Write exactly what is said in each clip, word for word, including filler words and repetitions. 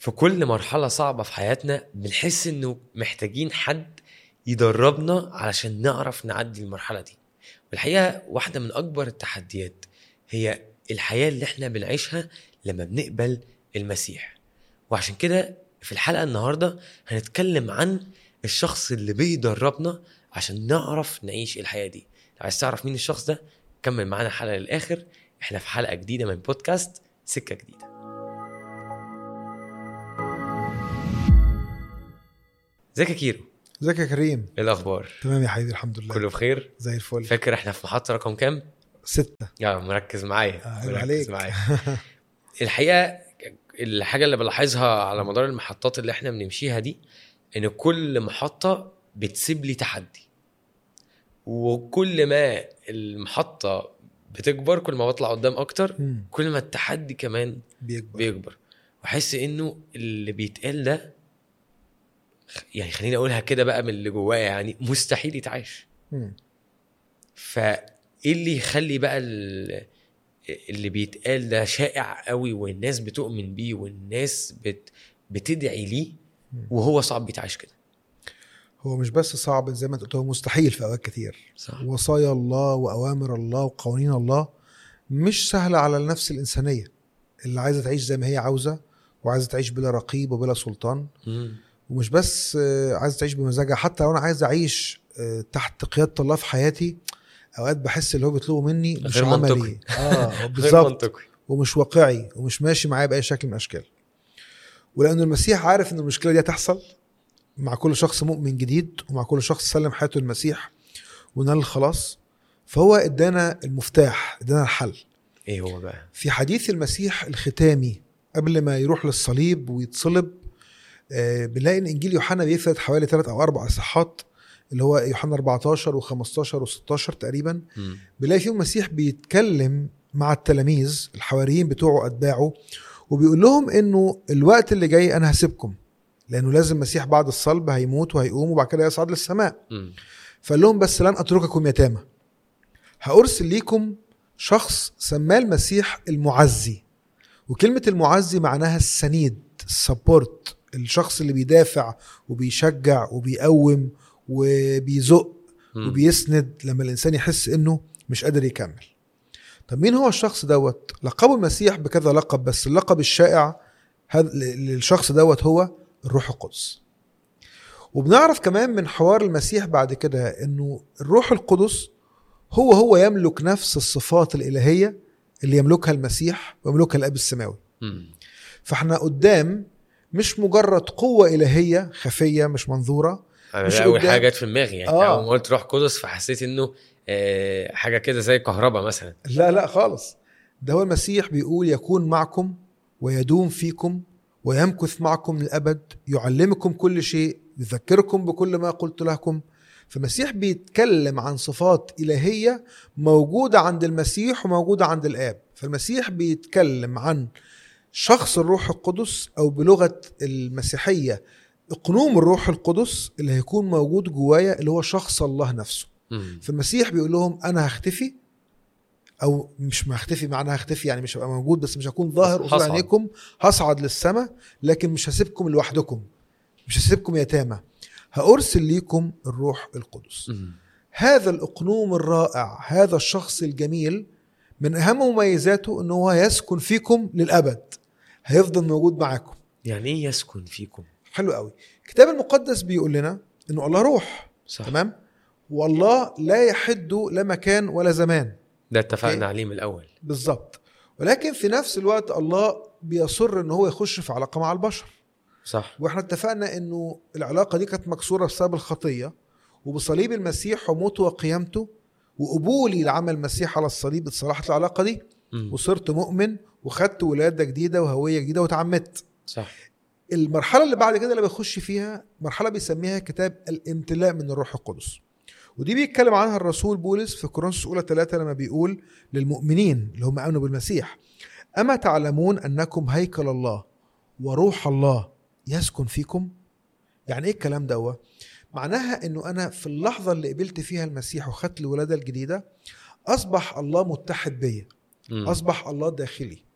في كل مرحلة صعبة في حياتنا بنحس انه محتاجين حد يدربنا علشان نعرف نعدي المرحلة دي. والحقيقة واحدة من اكبر التحديات هي الحياة اللي احنا بنعيشها لما بنقبل المسيح. وعشان كده في الحلقة النهاردة هنتكلم عن الشخص اللي بيدربنا عشان نعرف نعيش الحياة دي. لو عايز تعرف مين الشخص ده كمل معانا الحلقة للآخر. احنا في حلقة جديدة من بودكاست سكة جديدة. ازيك يا كيرو؟ ازيك يا كريم؟ ايه الاخبار؟ تمام يا حبيبي، الحمد لله كله بخير زي الفل. فاكر احنا في محطة رقم كام؟ ستة. يا مركز معايا. آه مركز عليك. معايا. الحقيقة الحاجة اللي بلاحظها على مدار المحطات اللي احنا بنمشيها دي ان كل محطة بتسيب لي تحدي، وكل ما المحطة بتكبر كل ما بطلع قدام اكتر مم. كل ما التحدي كمان بيكبر. بيكبر. وحس انه اللي بيتقال ده يعني خليني اقولها كده بقى من اللي جوايا يعني مستحيل يتعاش. مم. فايه اللي يخلي بقى اللي بيتقال ده شائع قوي والناس بتؤمن بيه والناس بت بتدعي ليه وهو صعب يتعاش كده؟ هو مش بس صعب زي ما انت قلت، هو مستحيل في اوقات كتير. صح. وصايا الله واوامر الله وقوانين الله مش سهلة على النفس الانسانية اللي عايزة تعيش زي ما هي عاوزة، وعايزة تعيش بلا رقيب وبلا سلطان. مم. ومش بس عايزة تعيش بمزاجها، حتى لو انا عايز اعيش تحت قيادة الله في حياتي اوقات بحس اللي هو بيطلبه مني مش غير عملي. منطقي. اه غير بالظبط. منطقي ومش واقعي ومش ماشي معايا باي شكل من الاشكال. ولأن المسيح عارف ان المشكلة دي هتحصل مع كل شخص مؤمن جديد، ومع كل شخص سلم حياته المسيح ونال الخلاص، فهو ادانا المفتاح، ادانا الحل. ايه هو بقى؟ في حديث المسيح الختامي قبل ما يروح للصليب ويتصلب، آه بنلاقي ان انجيل يوحنا بيفرد حوالي ثلاث او اربع اصحاحات، اللي هو يوحنا أربعتاشر وخمستاشر وستاشر تقريبا. مم. بنلاقي فيهم المسيح بيتكلم مع التلاميذ الحواريين بتوعه أتباعه، وبيقول لهم انه الوقت اللي جاي انا هسيبكم، لانه لازم المسيح بعد الصلب هيموت وهيقوم وبعد كده يصعد للسماء. مم. فقال لهم بس لن اترككم يتامى، هارسل ليكم شخص سماه المسيح المعزي. وكلمة المعزي معناها السنيد، السبورت، الشخص اللي بيدافع وبيشجع وبيقوم وبيزق مم. وبيسند لما الانسان يحس انه مش قادر يكمل. طب مين هو الشخص دوت؟ لقبه المسيح بكذا لقب، بس اللقب الشائع هذا للشخص دوت هو الروح القدس. وبنعرف كمان من حوار المسيح بعد كده انه الروح القدس هو هو يملك نفس الصفات الإلهية اللي يملكها المسيح ويملكها الأب السماوي. مم. فاحنا قدام مش مجرد قوة إلهية خفية مش منظورة. مش اول قدام. حاجه جت في دماغي يعني آه. اول ما قلت روح قدس فحسيت انه آه حاجه كده زي كهرباء مثلا. لا لا خالص، ده هو المسيح بيقول يكون معكم ويدوم فيكم ويمكث معكم للأبد، يعلمكم كل شيء، يذكركم بكل ما قلت لكم. فالمسيح بيتكلم عن صفات إلهية موجودة عند المسيح وموجودة عند الآب. فالمسيح بيتكلم عن شخص الروح القدس، أو بلغة المسيحية اقنوم الروح القدس اللي هيكون موجود جوايا، اللي هو شخص الله نفسه. مم. فالمسيح بيقول لهم أنا هختفي، او مش ما هختفي معناها هختفي يعني مش هبقى موجود، بس مش هكون ظاهر قصاد عينيكم، هصعد للسماء، لكن مش هسيبكم لوحدكم، مش هسيبكم يتامى، هأرسل ليكم الروح القدس. مم. هذا الأقنوم الرائع، هذا الشخص الجميل، من أهم مميزاته أنه هو يسكن فيكم للأبد، هيفضل موجود معاكم. يعني ايه يسكن فيكم؟ حلو قوي. الكتاب المقدس بيقول لنا أنه الله روح. صح. تمام. والله لا يحد لا مكان ولا زمان، ده اتفقنا أوكي؟ عليه من الاول. بالضبط. ولكن في نفس الوقت الله بيصر أنه هو يخش في علاقة مع البشر. صح. واحنا اتفقنا انه العلاقة دي كانت مكسورة بسبب الخطية، وبصليب المسيح وموته وقيامته وقبولي لعمل المسيح على الصليب اتصلحت العلاقة دي. مم. وصرت مؤمن وخدت ولادة جديدة وهوية جديدة وتعمدت. صح. المرحلة اللي بعد كده اللي بيخش فيها مرحلة بيسميها كتاب الامتلاء من الروح القدس، ودي بيتكلم عنها الرسول بولس في كورنثوس اولى ثلاثة لما بيقول للمؤمنين اللي هم آمنوا بالمسيح: أما تعلمون أنكم هيكل الله وروح الله يسكن فيكم. يعني ايه الكلام ده؟ معناها انه انا في اللحظة اللي قبلت فيها المسيح وخدت الولادة الجديدة، اصبح الله متحد بيا، اصبح الله داخلي،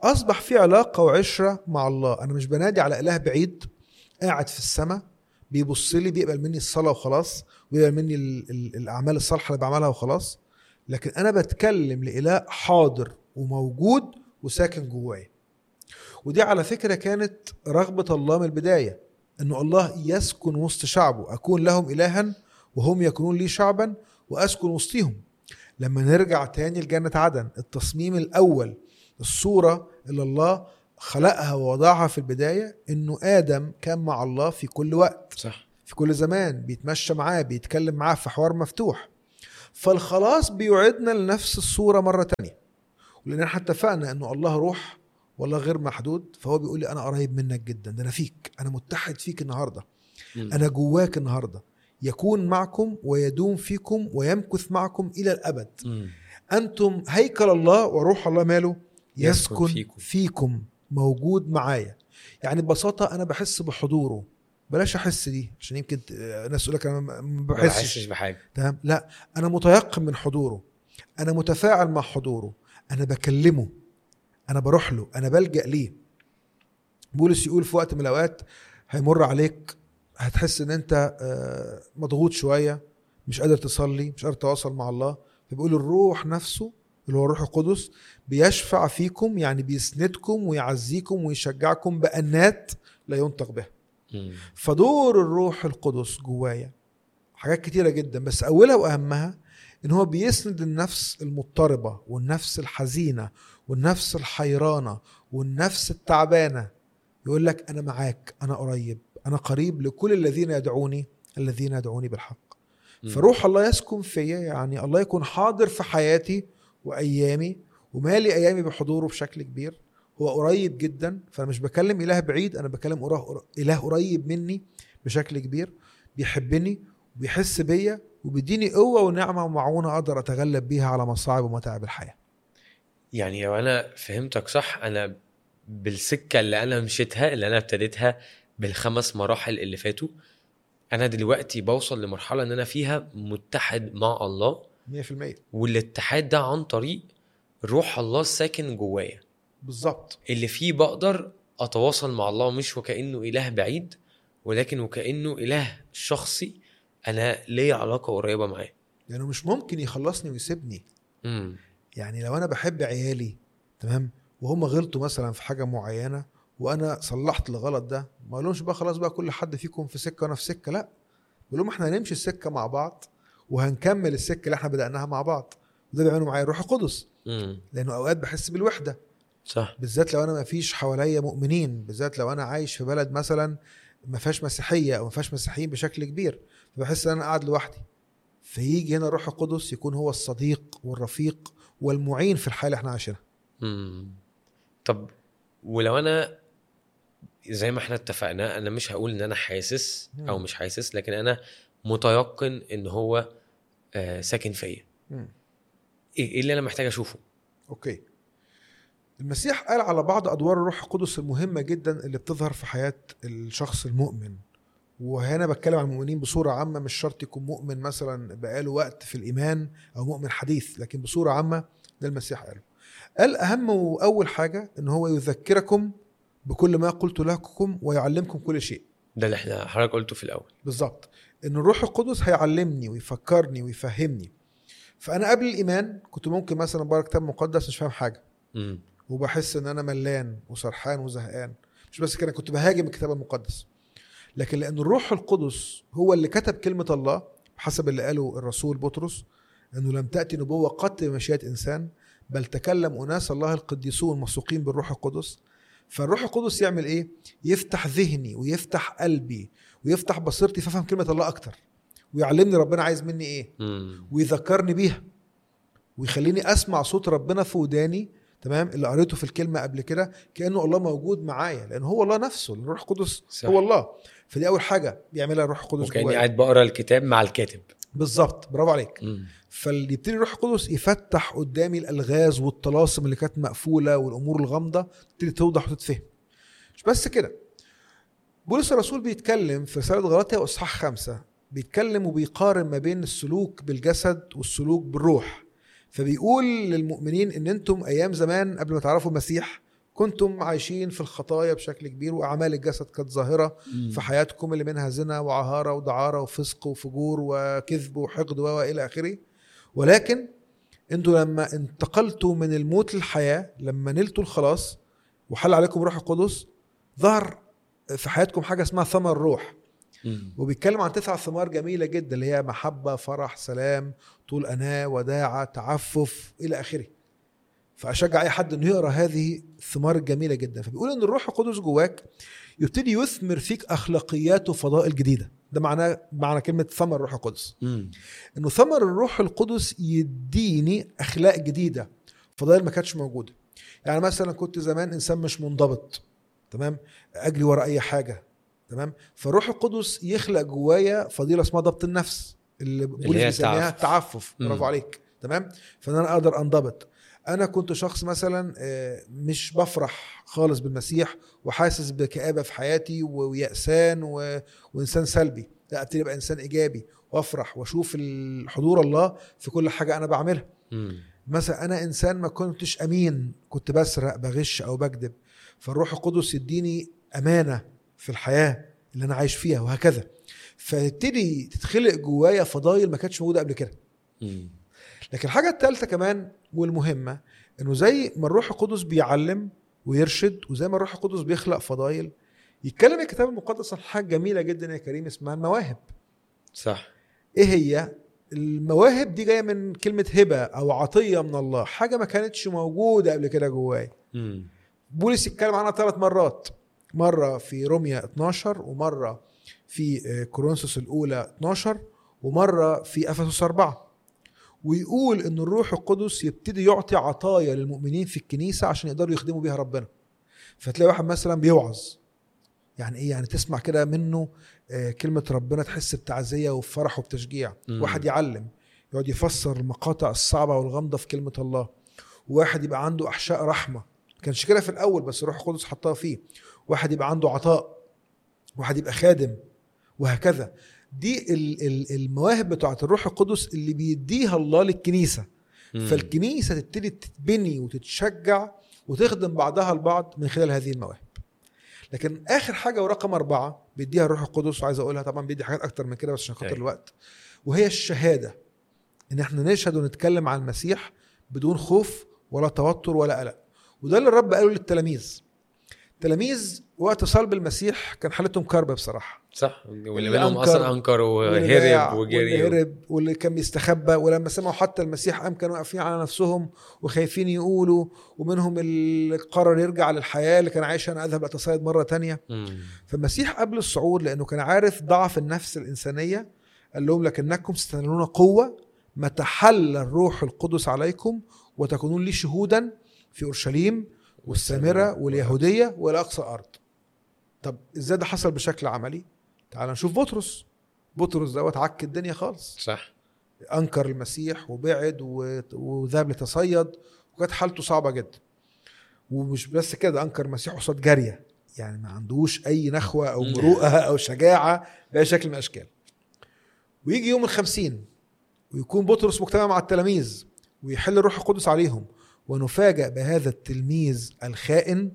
أصبح في علاقة وعشرة مع الله. أنا مش بنادي على إله بعيد قاعد في السماء بيبص لي بيقبل مني الصلاة وخلاص، ويقبل مني ال ال الأعمال الصالحة اللي بعملها وخلاص، لكن أنا بتكلم لإله حاضر وموجود وساكن جواي. ودي على فكرة كانت رغبة الله من البداية، أنه الله يسكن وسط شعبه، أكون لهم إلها وهم يكونون لي شعبا وأسكن وسطهم. لما نرجع تاني لجنة عدن، التصميم الأول، الصورة اللي الله خلقها ووضعها في البداية، انه آدم كان مع الله في كل وقت، صح. في كل زمان، بيتمشى معاه، بيتكلم معاه في حوار مفتوح. فالخلاص بيعيدنا لنفس الصورة مرة تانية، ولأن احنا اتفقنا انه الله روح والله غير محدود، فهو بيقول لي انا قريب منك جدا، ده انا فيك، انا متحد فيك النهاردة، م. انا جواك النهاردة، يكون معكم ويدوم فيكم ويمكث معكم إلى الأبد. م. أنتم هيكل الله وروح الله ماله يسكن فيكم. فيكم موجود معايا. يعني ببساطة أنا بحس بحضوره، بلاش أحس دي عشان يمكن ناس يقول لك أنا ما بحسش بحاجة. تمام، لا، أنا متيقن من حضوره، أنا متفاعل مع حضوره، أنا بكلمه، أنا بروح له، أنا بلجأ ليه. بولس يقول في وقت من الأوقات هيمر عليك هتحس ان انت مضغوط شوية، مش قادر تصلي، مش قادر تواصل مع الله، فبيقول الروح نفسه اللي هو الروح القدس بيشفع فيكم، يعني بيسندكم ويعزيكم ويشجعكم بأنات لا ينطق بها. فدور الروح القدس جوايا حاجات كتيرة جدا، بس أولها وأهمها إن هو بيسند النفس المضطربة والنفس الحزينة والنفس الحيرانة والنفس التعبانة. يقول لك أنا معاك، أنا قريب، أنا قريب لكل الذين يدعوني الذين يدعوني بالحق. م. فروح الله يسكن فيا، يعني الله يكون حاضر في حياتي وأيامي ومالي أيامي بحضوره بشكل كبير. هو قريب جدا، فأنا مش بكلم إله بعيد، أنا بكلم إله قريب مني بشكل كبير، بيحبني وبيحس بيا وبيديني قوة ونعمة ومعونة أقدر أتغلب بيها على مصاعب ومتاعب الحياة. يعني لو أنا فهمتك صح، أنا بالسكة اللي أنا مشيتها، اللي أنا ابتديتها بالخمس مراحل اللي فاتوا، أنا دلوقتي بوصل لمرحلة أن أنا فيها متحد مع الله مية في المية، والاتحاد ده عن طريق روح الله الساكن جوايا بالظبط، اللي فيه بقدر أتواصل مع الله مش وكأنه إله بعيد، ولكن وكأنه إله شخصي أنا ليه علاقة قريبة معاه، لأنه مش ممكن يخلصني ويسيبني. مم. يعني لو أنا بحب عيالي تمام وهم غلطوا مثلا في حاجة معينة وانا صلحت الغلط ده، ما قالهمش بقى خلاص بقى كل حد فيكم في سكه وانا في سكه، لا، بقول لهم احنا هنمشي السكه مع بعض وهنكمل السكه اللي احنا بدأناها مع بعض. وده بيعملوا معايا الروح القدس، لانه اوقات بحس بالوحده، صح، بالذات لو انا ما فيش حواليا مؤمنين، بالذات لو انا عايش في بلد مثلا ما فيهاش مسيحيه او ما فيهاش مسيحيين بشكل كبير، فبحس ان انا قاعد لوحدي. فيجي هنا الروح القدس يكون هو الصديق والرفيق والمعين في الحياه اللي احنا عايشينها. طب ولو انا زي ما احنا اتفقنا، انا مش هقول ان انا حاسس او مش حاسس، لكن انا متيقن ان هو آه ساكن فيا، ايه اللي انا محتاج اشوفه؟ اوكي، المسيح قال على بعض ادوار الروح القدس المهمه جدا اللي بتظهر في حياه الشخص المؤمن. وهنا بتكلم عن المؤمنين بصوره عامه، مش شرط يكون مؤمن مثلا بقاله وقت في الايمان او مؤمن حديث، لكن بصوره عامه ده المسيح قاله. قال اهم واول حاجه ان هو يذكركم بكل ما قلت لكم ويعلمكم كل شيء. ده اللي احنا حضرتك قلته في الاول بالظبط، ان الروح القدس هيعلمني ويفكرني ويفهمني. فانا قبل الايمان كنت ممكن مثلا بقرا كتاب مقدس مش فاهم حاجه، م. وبحس ان انا ملان وسرحان وزهقان، مش بس كده، كنت بهاجم الكتاب المقدس. لكن لان الروح القدس هو اللي كتب كلمه الله بحسب اللي قاله الرسول بطرس، انه لم تاتي نبوه قط بمشيئه انسان بل تكلم اناس الله القديسون مسوقين بالروح القدس. فالروح القدس يعمل ايه؟ يفتح ذهني ويفتح قلبي ويفتح بصيرتي فافهم كلمه الله اكتر، ويعلمني ربنا عايز مني ايه، م. ويذكرني بيها، ويخليني اسمع صوت ربنا في وداني، تمام، اللي قريته في الكلمه قبل كده، كانه الله موجود معايا، لان هو الله نفسه، الروح القدس صح. هو الله. فدي اول حاجه بيعملها الروح القدس، وكاني قاعد بقرا الكتاب مع الكاتب. بالظبط، برافو عليك. م. فاللي يبتدي الروح القدس يفتح قدامي الالغاز والطلاسم اللي كانت مقفوله والامور الغامضه تبتدي توضح وتتفهم. مش بس كده، بولس الرسول بيتكلم في رساله غلاطيا اصحاح خمسة، بيتكلم وبيقارن ما بين السلوك بالجسد والسلوك بالروح. فبيقول للمؤمنين ان انتم ايام زمان قبل ما تعرفوا المسيح كنتم عايشين في الخطايا بشكل كبير، واعمال الجسد كانت ظاهره في حياتكم، اللي منها زنا وعهاره ودعاره وفسق وفجور وكذب وحقد والى اخره. ولكن انتوا لما انتقلتوا من الموت للحياه، لما نلتوا الخلاص وحل عليكم روح القدس، ظهر في حياتكم حاجه اسمها ثمر الروح. وبيتكلم عن تسع ثمار جميله جدا، اللي هي محبه، فرح، سلام، طول اناه، وداعه، تعفف الى اخره. فاشجع اي حد انه يقرا هذه الثمار الجميله جدا. فبيقول ان الروح القدس جواك يبتدي يثمر فيك اخلاقيات وفضائل جديده. ده معناه معنى كلمه ثمر الروح القدس، انه ثمر الروح القدس يديني اخلاق جديده، فضائل ما كانتش موجوده. يعني مثلا كنت زمان انسان مش منضبط، تمام، اجري ورا اي حاجه، تمام، فالروح القدس يخلق جوايا فضيله اسمها ضبط النفس، اللي بولس بيسميها التعفف. برافو عليك، تمام. فانا انا اقدر انضبط. انا كنت شخص مثلا مش بفرح خالص بالمسيح، وحاسس بكآبة في حياتي ويأسان و... وانسان سلبي. لا، ابتدي ابقى انسان ايجابي وافرح واشوف الحضور الله في كل حاجه انا بعملها. م. مثلا انا انسان ما كنتش امين، كنت بسرق، بغش او بكذب، فالروح القدس يديني امانه في الحياه اللي انا عايش فيها، وهكذا. فتبتدي تتخلق جوايا فضائل ما كانتش موجوده قبل كده. م. لكن الحاجة الثالثة كمان والمهمة، انه زي ما الروح القدس بيعلم ويرشد، وزي ما الروح القدس بيخلق فضائل، يتكلم الكتاب المقدس عن حاجة جميلة جدا يا كريم اسمها المواهب. صح. ايه هي المواهب دي؟ جاية من كلمة هبة او عطية من الله، حاجة ما كانتش موجودة قبل كده جواي. بولس يتكلم عنها ثلاث مرات، مرة في روميا اتناشر، ومرة في كورنثوس الاولى اتناشر، ومرة في افسس أربعة. ويقول ان الروح القدس يبتدي يعطي عطايا للمؤمنين في الكنيسة عشان يقدروا يخدموا بيها ربنا. فتلاقي واحد مثلا بيوعظ، يعني ايه؟ يعني تسمع كده منه كلمة ربنا تحس بتعزية وبفرح وبتشجيع. م. واحد يعلم، يقعد يفسر المقاطع الصعبة والغامضة في كلمة الله. واحد يبقى عنده احشاء رحمة، كانش كده في الاول بس الروح القدس حطها فيه. واحد يبقى عنده عطاء، واحد يبقى خادم، وهكذا. دي المواهب بتاعه الروح القدس اللي بيديها الله للكنيسة. مم. فالكنيسة تبتدي تتبني وتتشجع وتخدم بعضها البعض من خلال هذه المواهب. لكن آخر حاجة ورقم أربعة بيديها الروح القدس، وعايز أقولها طبعا بيدي حاجات أكتر من كده بس عشان خاطر الوقت، وهي الشهادة. إن احنا نشهد ونتكلم عن المسيح بدون خوف ولا توتر ولا قلق. وده اللي الرب قاله للتلاميذ. التلاميذ وقت صلب المسيح كان حالتهم كربة بصراحة. صح. واللي منهم أصلا أنكر وهرب وجري، واللي هرب واللي كان بيستخبى، ولما سمعوا حتى المسيح قام كانوا واقفين على نفسهم وخايفين يقولوا. ومنهم اللي قرر يرجع للحياة اللي كان عايشها، أنا أذهب أتصيد مرة تانية. مم. فالمسيح قبل الصعود لأنه كان عارف ضعف النفس الإنسانية، قال لهم لكنكم ستنالون قوة متى حل الروح القدس عليكم وتكونون لي شهودا في أورشليم والسامرة واليهودية والى اقصى الارض. طب ازاي ده حصل بشكل عملي؟ تعال نشوف بطرس. بطرس دوت عك الدنيا خالص. صح. انكر المسيح وبعد وذهب لتصيد، وكانت حالته صعبة جدا. ومش بس كده، انكر المسيح قصاد جارية، يعني ما عندوش اي نخوة او مروءة او شجاعة باي شكل من الاشكال. ويجي يوم الخمسين ويكون بطرس مجتمع مع التلاميذ ويحل الروح القدس عليهم، ونفاجأ بهذا التلميذ الخائن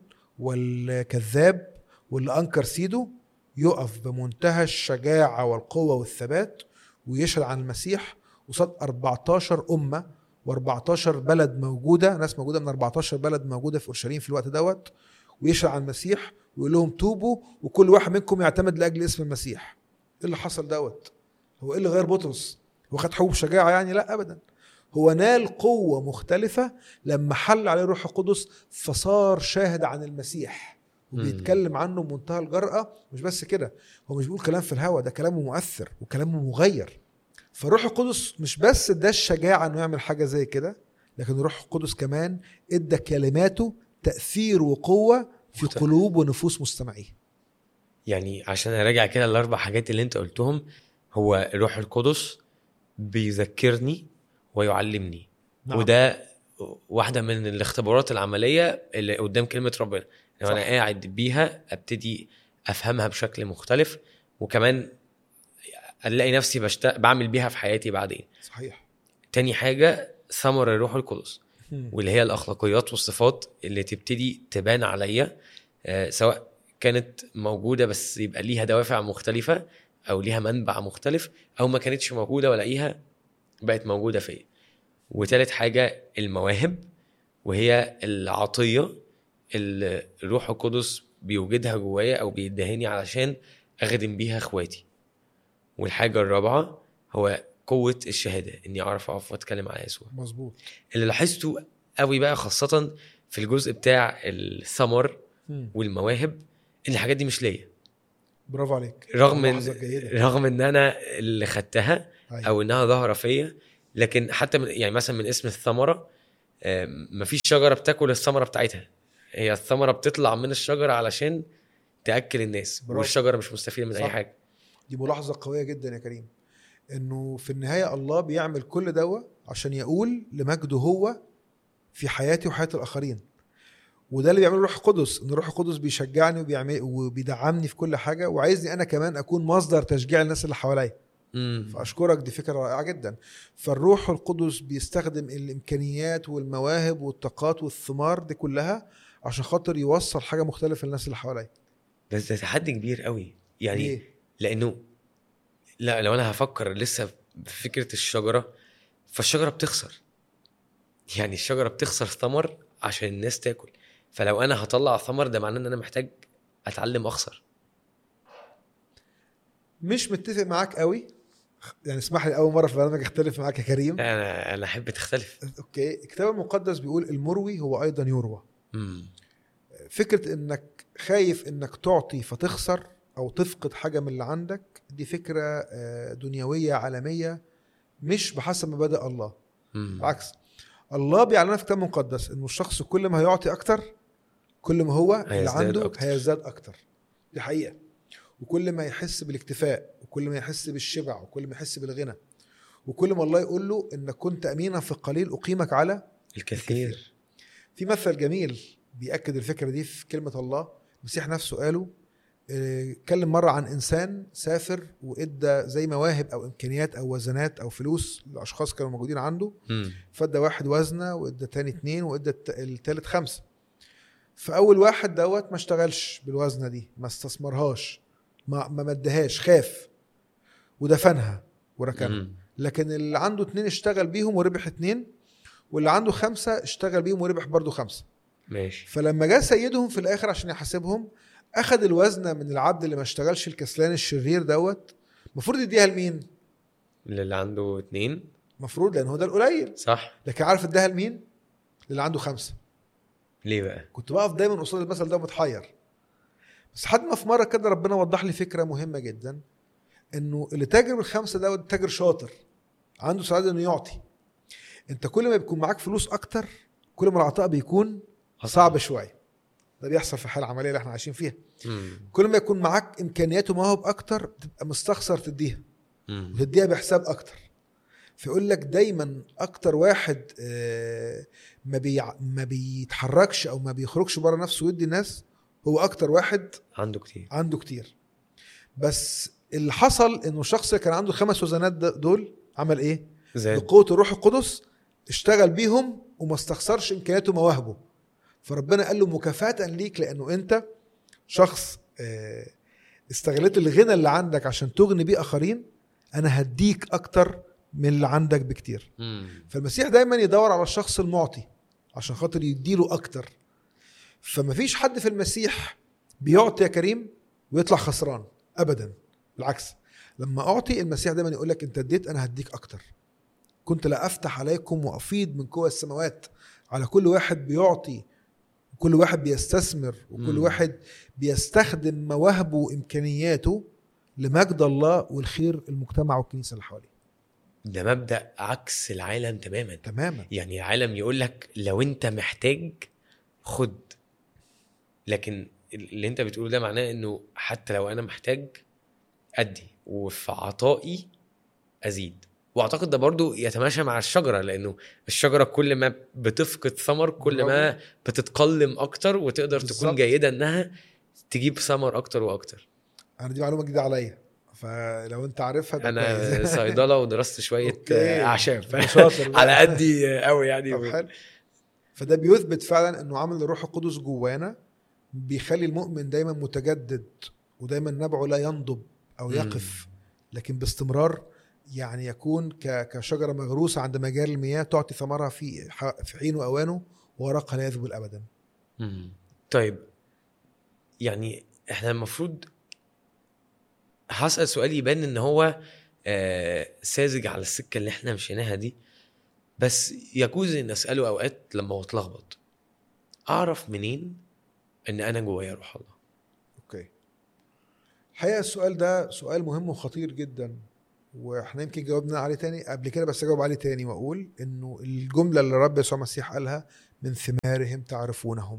والكذاب واللي أنكر سيده يقف بمنتهى الشجاعة والقوة والثبات ويشهد عن المسيح وصد أربعتاشر أمة وأربعتاشر بلد موجودة، ناس موجودة من أربعتاشر بلد موجودة في أورشليم في الوقت دوت، ويشهد عن المسيح ويقول لهم توبوا وكل واحد منكم يعتمد لأجل اسم المسيح. إيه اللي حصل دوت؟ هو إيه اللي غير بطرس؟ هو خد حبوب شجاعة يعني؟ لا أبدا. هو نال قوة مختلفة لما حل عليه روح القدس، فصار شاهد عن المسيح وبيتكلم عنه بمنتهى الجرأة. مش بس كده، هو مش بيقول كلام في الهوا، ده كلامه مؤثر وكلامه مغير. فالروح القدس مش بس ده الشجاعة انه يعمل حاجة زي كده، لكن الروح القدس كمان ادى كلماته تأثير وقوة في قلوب ونفوس مستمعيه. يعني عشان اراجع كده الاربع حاجات اللي انت قلتهم، هو الروح القدس بيذكرني ويعلمني. نعم. وده واحدة من الاختبارات العملية اللي قدام كلمة ربنا، لو أنا قاعد بيها أبتدي أفهمها بشكل مختلف، وكمان ألاقي نفسي بشت... بعمل بيها في حياتي بعدين. صحيح. تاني حاجة ثمر الروح القدس، واللي هي الاخلاقيات والصفات اللي تبتدي تبان عليا، آه سواء كانت موجوده بس يبقى ليها دوافع مختلفه او ليها منبع مختلف، او ما كانتش موجوده ولاقيها بقت موجوده فيا. وثالث حاجه المواهب، وهي العطيه اللي الروح القدس بيوجدها جوايا او بيدهني علشان اخدم بيها اخواتي. والحاجه الرابعه هو قوه الشهاده، اني اعرف اقف واتكلم على يسوع. مظبوط. اللي لاحظته قوي بقى خاصه في الجزء بتاع الثمر والمواهب ان الحاجات دي مش ليا. برافو عليك. رغم ان رغم ان انا اللي خدتها او انها ظاهره فيا، لكن حتى من يعني مثلا من اسم الثمره، مفيش شجره بتاكل الثمره بتاعتها، هي الثمره بتطلع من الشجره علشان تاكل الناس. برافو. والشجره مش مستفيده من صح. اي حاجه. دي ملاحظه قويه جدا يا كريم، انه في النهايه الله بيعمل كل دوا عشان يقول لمجده هو في حياتي وحياه الاخرين. وده اللي بيعمله الروح القدس، ان الروح القدس بيشجعني وبيعمل وبيدعمني في كل حاجه، وعايزني انا كمان اكون مصدر تشجيع للناس اللي حواليا. فاشكرك، دي فكره رائعه جدا. فالروح القدس بيستخدم الامكانيات والمواهب والطاقات والثمار دي كلها عشان خاطر يوصل حاجه مختلفه للناس اللي حواليا. بس ده تحدي كبير قوي يعني. ليه؟ لانه لا لو انا هفكر لسه في فكره الشجره، فالشجره بتخسر، يعني الشجره بتخسر ثمر عشان الناس تاكل. فلو انا هطلع ثمر ده معناه ان انا محتاج اتعلم اخسر. مش متفق معاك قوي يعني، اسمح لي اول مره في برنامج اختلف معاك يا كريم. انا انا احب تختلف. اوكي. الكتاب المقدس بيقول المروي هو ايضا يروى. امم فكره انك خايف انك تعطي فتخسر او تفقد حاجه من اللي عندك، دي فكره دنيويه عالميه مش بحسب مبادئ الله. بالعكس، الله بيعلمنا في الكتاب المقدس انه الشخص كل ما هيعطي اكتر كل ما هو اللي عنده أكتر. هيزداد اكتر. دي حقيقه. وكل ما يحس بالاكتفاء، وكل ما يحس بالشبع، وكل ما يحس بالغنى، وكل ما الله يقول له انك كنت امينا في القليل اقيمك على الكثير. الكثير. في مثل جميل بيأكد الفكره دي في كلمه الله. المسيح نفسه قاله، اتكلم مره عن انسان سافر وادى زي مواهب او امكانيات او وزنات او فلوس لاشخاص كانوا موجودين عنده. فادى واحد وزنه، وادى تاني اتنين، وادى التالت خمسه. فاول واحد دوت ما اشتغلش بالوزنه دي، ما استثمرهاش، ما ما مدهاش، خاف ودفنها وركنها. لكن اللي عنده اتنين اشتغل بيهم وربح اتنين، واللي عنده خمسه اشتغل بيهم وربح برضو خمسه. ماشي. فلما جاء سيدهم في الاخر عشان يحاسبهم، اخذ الوزنه من العبد اللي ما اشتغلش، الكسلان الشرير دوت. المفروض يديها لمين؟ اللي عنده اتنين مفروض، لان هو ده القليل صح. لكن عارف اداها لمين؟ اللي عنده خمسه. ليه بقى؟ كنت بقف دايما قصاد المثل ده متحير، بس حد ما في مره كده ربنا وضح لي فكره مهمه جدا، انه اللي تاجر بالخمسه ده تاجر شاطر عنده سعاده انه يعطي. انت كل ما بيكون معاك فلوس اكتر كل ما العطاء بيكون صعب شويه. ده بيحصل في الحاله العمليه اللي احنا عايشين فيها. مم. كل ما يكون معاك امكانيات ومواهب اكتر تبقى مستخسر تديها، مم. وتديها بحساب اكتر. فيقول لك دايما اكتر واحد ما بي ما بيتحركش او ما بيخرجش بره نفسه ويدي الناس هو اكتر واحد عنده كتير عنده كتير. بس اللي حصل انه الشخص كان عنده خمس وزنات دول عمل ايه؟ بقوة الروح القدس اشتغل بيهم وما استخسرش امكانياته ومواهبه. فربنا قال له مكافأة ليك، لانه انت شخص استغلت الغنى اللي عندك عشان تغني بيه اخرين، انا هديك اكتر من اللي عندك بكتير. مم. فالمسيح دايما يدور على الشخص المعطي عشان خاطر يديله اكتر. فمفيش حد في المسيح بيعطي يا كريم ويطلع خسران ابدا. بالعكس، لما اعطي المسيح دايما يقول لك انت اديت انا هديك اكتر. كنت لا افتح عليكم وافيض من قوى السماوات على كل واحد بيعطي، وكل واحد بيستثمر، وكل م. واحد بيستخدم مواهبه وامكانياته لمجد الله والخير المجتمع والكنيسه اللي حواليه. ده مبدأ عكس العالم تماما. تماما. يعني العالم يقول لك لو انت محتاج خد، لكن اللي انت بتقوله ده معناه انه حتى لو انا محتاج ادي، وفي عطائي ازيد. واعتقد ده برضو يتماشى مع الشجرة، لانه الشجرة كل ما بتفقد ثمر كل ما بتتقلم اكتر وتقدر بالزبط. تكون جيدة انها تجيب ثمر اكتر واكتر. انا دي معلومة جديدة عليا، فلو انت عارفها. انا صيدلة ودرست شوية اعشاب على قدي قوي يعني. فده بيثبت فعلا انه عمل الروح القدس جوانا بيخلي المؤمن دايما متجدد، ودايما نبعه لا ينضب او يقف، لكن باستمرار يعني يكون كشجرة مغروسة عند مجاري المياه تعطي ثمرها في في حين وأوانه، وورقها لا يذبل أبدا. مم. طيب يعني احنا المفروض هسأل سؤال يبان ان هو آه ساذج على السكة اللي احنا مشيناها دي، بس يجوز ان اسأله اوقات لما بتلخبط، اعرف منين ان انا جوايا روح الله؟ اوكي، الحقيقة السؤال ده سؤال مهم وخطير جدا، واحنا يمكن جاوبنا عليه تاني قبل كده، بس اجاوب عليه تاني واقول انه الجملة اللي رب يسوع المسيح قالها من ثمارهم تعرفونهم.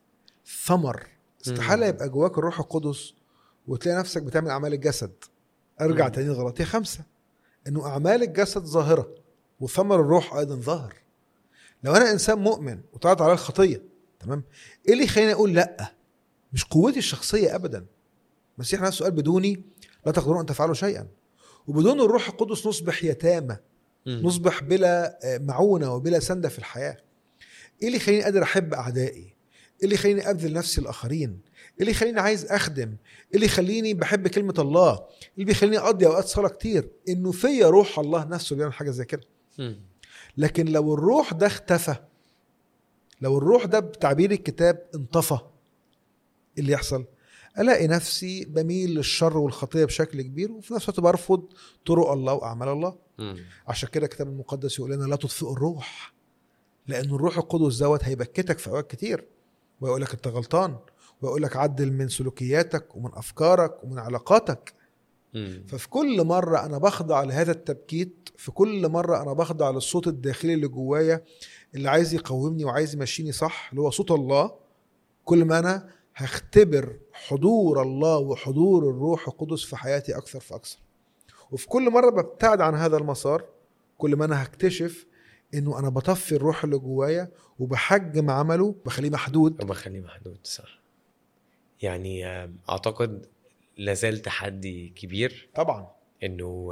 ثمر استحالة يبقى جواك الروح القدس وتلاقي نفسك بتعمل اعمال الجسد. ارجع تاني لغلاطية خمسة، انه اعمال الجسد ظاهرة وثمر الروح ايضا ظاهر. لو انا انسان مؤمن وطلعت على الخطية، تمام، ايه اللي يخليني اقول لا؟ مش قوتي الشخصية ابدا. المسيح نفسه قال بدوني لا تقدرون ان تفعلوا شيئا، وبدون الروح القدس نصبح يتامى، نصبح بلا معونة وبلا سندة في الحياة. ايه اللي يخليني قادر احب اعدائي؟ ايه اللي يخليني ابذل نفسي الاخرين؟ ايه اللي يخليني عايز اخدم؟ ايه اللي يخليني بحب كلمة الله؟ ايه اللي بيخليني اقضي اوقات صلاة كتير؟ انه فيا روح الله نفسه بيعمل حاجة زي كده. لكن لو الروح ده اختفى، لو الروح ده بتعبير الكتاب انطفى، اللي يحصل الاقي نفسي بميل للشر والخطية بشكل كبير، وفي نفس الوقت برفض طرق الله واعمال الله. م. عشان كده الكتاب المقدس يقول لنا لا تطفئوا الروح، لان الروح القدس دوت هيبكتك في اوقات كتير، ويقول لك انت غلطان، ويقول لك عدل من سلوكياتك ومن افكارك ومن علاقاتك. م. ففي كل مرة انا بخضع لهذا التبكيت، في كل مرة انا بخضع للصوت الداخلي اللي جوايا اللي عايز يقومني وعايز يمشيني صح، اللي هو صوت الله، كل ما انا هختبر حضور الله وحضور الروح القدس في حياتي أكثر فأكثر. وفي كل مرة ببتعد عن هذا المسار، كل ما أنا هكتشف إنه أنا بطفي الروح اللي جوايا وبحجم عمله، بخليه محدود وبخليه محدود. صح. يعني أعتقد لازال تحدي كبير طبعا، إنه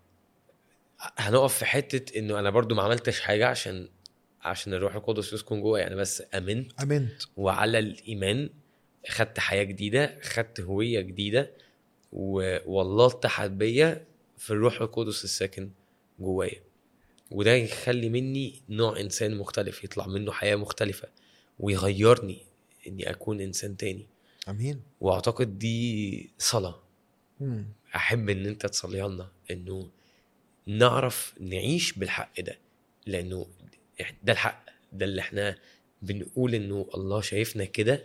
هنقف في حتة إنه أنا برضو ما عملتش حاجة عشان عشان الروح القدس يسكن جوايا، يعني بس أمنت أمنت وعلى الإيمان خدت حياة جديدة، خدت هوية جديدة، والله اتحد بيا في الروح القدس الساكن جوايا، وده يخلي مني نوع إنسان مختلف، يطلع منه حياة مختلفة ويغيرني إني أكون إنسان تاني. أمين. وأعتقد دي صلاة مم. أحب إن أنت تصليها لنا، إنه نعرف نعيش بالحق ده، لأنه ده الحق، ده اللي احنا بنقول إنه الله شايفنا كده،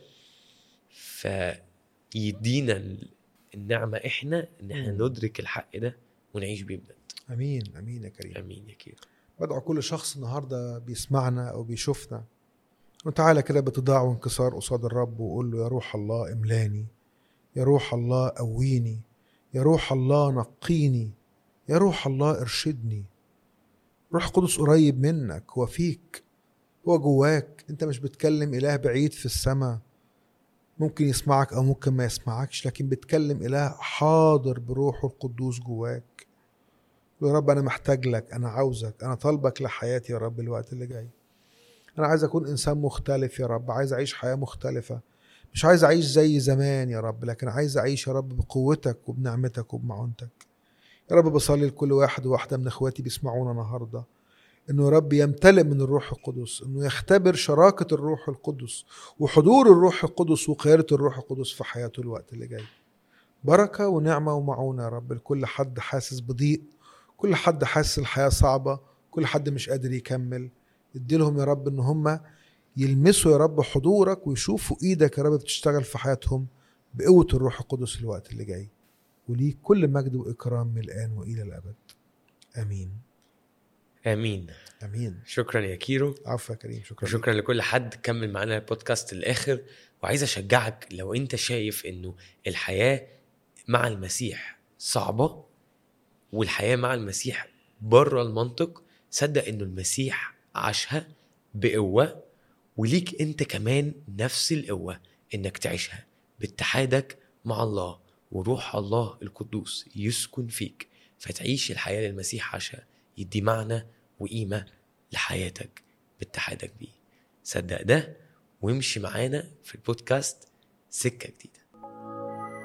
فيدينا النعمة إحنا إن إحنا مم. ندرك الحق ده ونعيش بيه بجد. أمين. أمين يا كريم. أمين يا كريم. بدعو كل شخص النهاردة بيسمعنا أو بيشوفنا وتعالى كده بتضاع وانكسار قصاد الرب وقول له يا روح الله املاني، يا روح الله قويني، يا روح الله نقيني، يا روح الله ارشدني. روح قدس قريب منك، هو فيك، هو جواك. انت مش بتكلم إله بعيد في السماء ممكن يسمعك أو ممكن ما يسمعكش، لكن بتكلم إله حاضر بروحه القدوس جواك. يا رب أنا محتاج لك، أنا عاوزك، أنا طالبك لحياتي يا رب الوقت اللي جاي. أنا عايز أكون إنسان مختلف يا رب، عايز أعيش حياة مختلفة، مش عايز أعيش زي زمان يا رب، لكن عايز أعيش يا رب بقوتك وبنعمتك وبمعونتك. يا رب بصلي لكل واحد وواحدة من إخواتي بيسمعونا النهاردة إنه يا رب يمتلئ من الروح القدس، إنه يختبر شراكة الروح القدس وحضور الروح القدس وقيادة الروح القدس في حياته الوقت اللي جاي. بركة ونعمة ومعونة يا رب لكل حد حاسس بضيق، كل حد حاسس الحياة صعبة، كل حد مش قادر يكمل. اديلهم يا رب إن هم يلمسوا يا رب حضورك ويشوفوا إيدك يا رب بتشتغل في حياتهم بقوة الروح القدس الوقت اللي جاي. وليك كل مجد وإكرام من الآن وإلى الأبد. آمين. آمين. آمين. شكرا يا كيرو. عفوا يا كريم. شكرا. شكرا لكل حد كمل معنا البودكاست الآخر. وعايز أشجعك، لو أنت شايف إنه الحياة مع المسيح صعبة والحياة مع المسيح بره المنطق، صدق إنه المسيح عاشها بقوة، وليك أنت كمان نفس القوة إنك تعيشها باتحادك مع الله، وروح الله القدوس يسكن فيك، فتعيش الحياة للمسيح عاشها، يدي معنى وقيمة لحياتك باتحادك بيه. صدق ده وامشي معانا في البودكاست سكة جديدة.